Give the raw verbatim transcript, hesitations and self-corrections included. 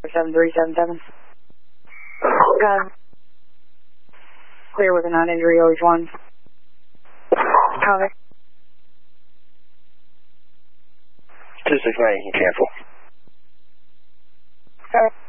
seven three seven seven. Got it. Clear with a non-injury, always one. Copy. two six nine, you can cancel. Got it.